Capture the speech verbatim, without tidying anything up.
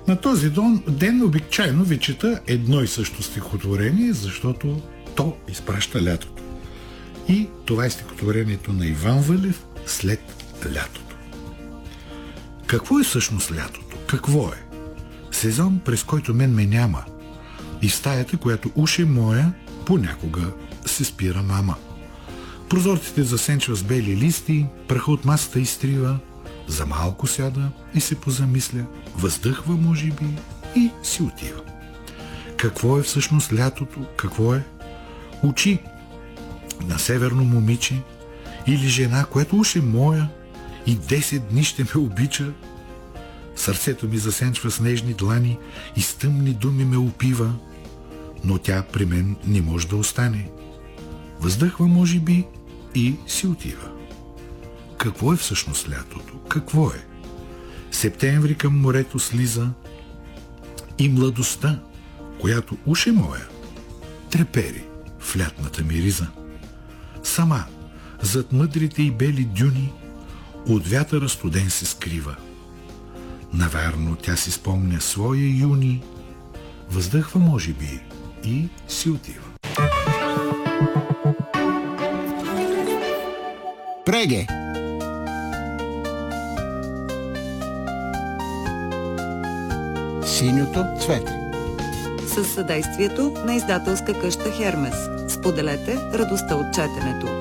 На този ден обичайно ви чета едно и също стихотворение, защото то изпраща лятото. И това е стихотворението на Иван Вълев след лятото. Какво е всъщност лятото? Какво е? Сезон, през който мен ме няма. И в стаята, която уж е моя, понякога се спира мама. Прозорците засенчва с бели листи, праха от масата изтрива, за малко сяда и се позамисля, въздъхва може би и си отива. Какво е всъщност лятото? Какво е? Очи на северно момиче или жена, която уж е моя и десет дни ще ме обича. Сърцето ми засенчва с нежни длани и с тъмни думи ме опива, но тя при мен не може да остане. Въздъхва може би и си отива. Какво е всъщност лятото? Какво е? Септември към морето слиза и младостта, която уж е моя, трепери в лятната ми риза. Сама, зад мъдрите и бели дюни, от вятъра студен се скрива. Навярно тя си спомня своя юни, въздъхва може би и си отива. Преге! Синьото цвете. Със съдействието на издателска къща Хермес. Споделете радостта от четенето.